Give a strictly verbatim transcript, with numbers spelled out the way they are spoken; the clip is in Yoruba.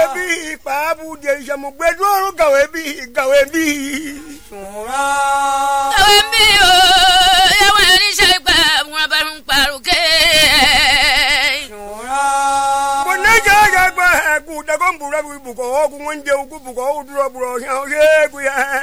bi pa bu de je mo gbedu orun gawe bi gawe bi sura gawe bi o ya wa ni se gba won ba run paruke sura mo ne ja ja gba ku da ko mbura bu ko ogun won je ogun bu ko duro buro se ku ya